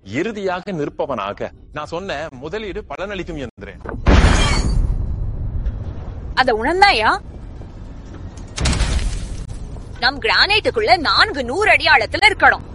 இறுதியாக நிற்பவனாக. நான் சொன்ன முதலீடு பலனளிக்கும் என்கிறேன். அத உணர்ந்தாயா? நம் கிரானைட்டுக்குள்ள 400 அடி ஆழத்துல இருக்கணும்.